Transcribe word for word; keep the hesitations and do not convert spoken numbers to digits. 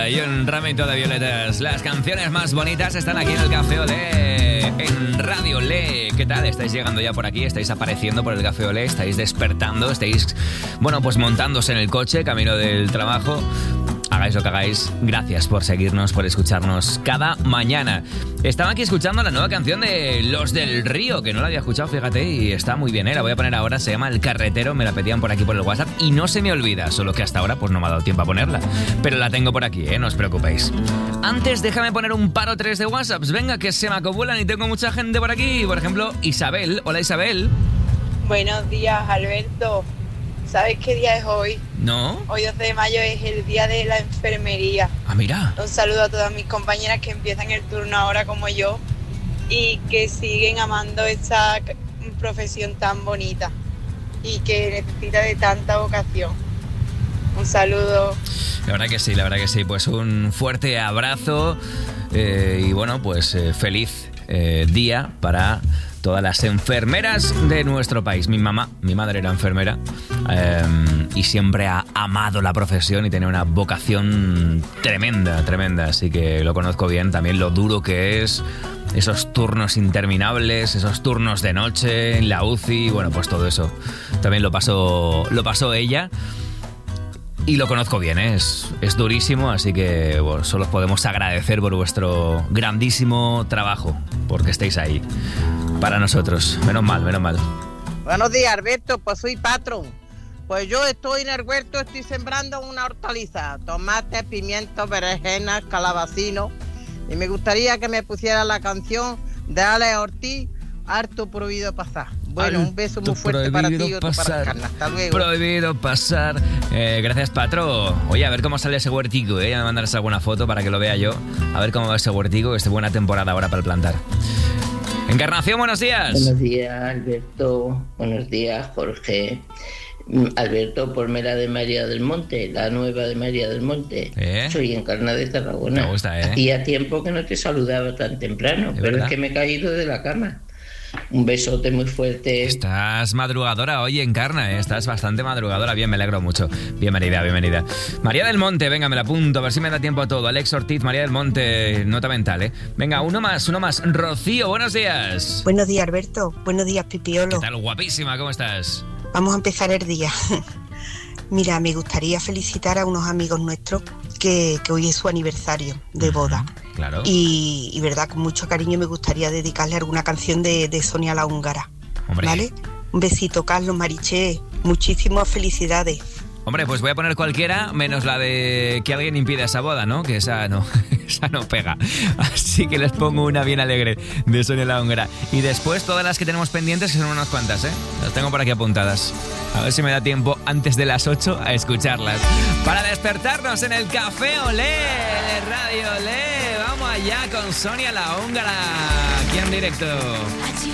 Y un ramito de violetas. Las canciones más bonitas están aquí en el Café Olé, en Radio Olé. ¿Qué tal? ¿Estáis llegando ya por aquí? ¿Estáis apareciendo por el Café Olé? ¿Estáis despertando? ¿Estáis, bueno, pues montándose en el coche, camino del trabajo? Hagáis lo que hagáis, gracias por seguirnos, por escucharnos cada mañana. Estaba aquí escuchando la nueva canción de Los del Río, que no la había escuchado, fíjate, y está muy bien, ¿eh? La voy a poner ahora, se llama El Carretero, me la pedían por aquí por el WhatsApp y no se me olvida, solo que hasta ahora pues no me ha dado tiempo a ponerla. Pero la tengo por aquí, ¿eh? No os preocupéis. Antes, déjame poner un par o tres de WhatsApps, venga, que se me acumulan y tengo mucha gente por aquí. Por ejemplo, Isabel. Hola, Isabel. Buenos días, Alberto. ¿Sabes qué día es hoy? ¿No? Hoy doce de mayo es el día de la enfermería. Ah, mira. Un saludo a todas mis compañeras que empiezan el turno ahora como yo y que siguen amando esta profesión tan bonita y que necesita de tanta vocación. Un saludo. La verdad que sí, la verdad que sí. Pues un fuerte abrazo eh, y bueno, pues eh, feliz eh, día para todas las enfermeras de nuestro país. Mi mamá, mi madre era enfermera eh, y siempre ha amado la profesión y tenía una vocación tremenda, tremenda. Así que lo conozco bien, también lo duro que es, esos turnos interminables, esos turnos de noche en la U C I, bueno, pues todo eso. También lo pasó, lo pasó ella. Y lo conozco bien, ¿eh? es, es durísimo, así que bueno, solo os podemos agradecer por vuestro grandísimo trabajo, porque estéis ahí para nosotros. Menos mal, menos mal. Buenos días, Alberto, pues soy patrón. Pues yo estoy en el huerto, estoy sembrando una hortaliza, tomate, pimientos, berenjenas, calabacino, y me gustaría que me pusiera la canción de Ale Ortiz, Harto prohibido pasar. Bueno, un beso muy fuerte para ti y otro para Carla. Hasta luego. Prohibido pasar. Eh, gracias, Patro. Oye, a ver cómo sale ese huertico, ¿eh? Ya me mandarás alguna foto para que lo vea yo. A ver cómo va ese huertico, que es buena temporada ahora para plantar. Encarnación, buenos días. Buenos días, Alberto. Buenos días, Jorge. Alberto, ponme la de María del Monte, la nueva de María del Monte. ¿Eh? Soy Encarna de Tarragona. Me gusta, ¿eh? Hacía tiempo que no te saludaba tan temprano, ¿Es pero verdad? es que me he caído de la cama. Un besote muy fuerte. Estás madrugadora hoy, Encarna, ¿eh? Estás bastante madrugadora. Bien, me alegro mucho. Bienvenida, bienvenida. María del Monte, venga, me la apunto, a ver si me da tiempo a todo. Alex Ortiz, María del Monte, nota mental, ¿eh? Venga, uno más, uno más. Rocío, buenos días. Buenos días, Alberto. Buenos días, Pipiolo. ¿Qué tal, guapísima? ¿Cómo estás? Vamos a empezar el día. Mira, me gustaría felicitar a unos amigos nuestros que, que hoy es su aniversario de boda. Claro. Y, y verdad, con mucho cariño me gustaría dedicarle alguna canción de, de Sonia la Húngara. Hombre. ¿Vale? Un besito, Carlos, Mariché. Muchísimas felicidades. Hombre, pues voy a poner cualquiera, menos la de que alguien impida esa boda, ¿no? Que esa no, esa no pega. Así que les pongo una bien alegre de Sonia la Húngara. Y después todas las que tenemos pendientes, que son unas cuantas, ¿eh? Las tengo por aquí apuntadas. A ver si me da tiempo antes de las ocho a escucharlas. Para despertarnos en el Café Olé de Radio Olé. Vamos allá con Sonia la Húngara, aquí en directo.